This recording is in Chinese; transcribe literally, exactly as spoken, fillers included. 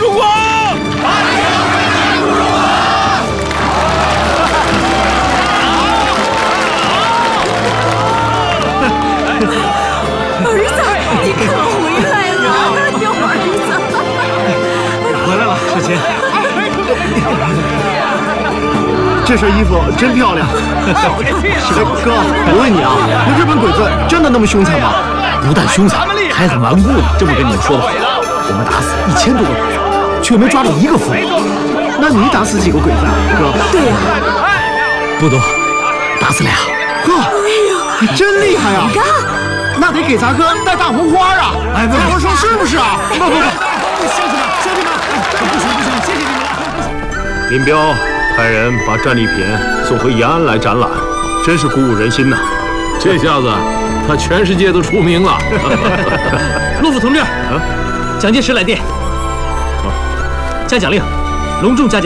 中国！ 儿子，你可回来了，有儿子。 回来了，世琴。 这身衣服真漂亮。是的，哥，我问你啊，那日本鬼子真的那么凶残吗？ 不但凶残，还很顽固呢。这么跟你们说吧，我们打死一千多个鬼子，却没抓住一个疯子。 那你打死几个鬼子啊，哥？ 对呀、啊， 不多，打死俩。 哥，哎呀，你真厉害啊！那得给咱哥戴大红花啊！哎，大伙说是不是啊？不不不，兄弟们，兄弟们，不行不行，谢谢你们了。 林彪派人把战利品送回延安来展览，真是鼓舞人心呐！ 这下子他全世界都出名了。 陆副同志，蒋介石来电，加奖令，隆重嘉奖。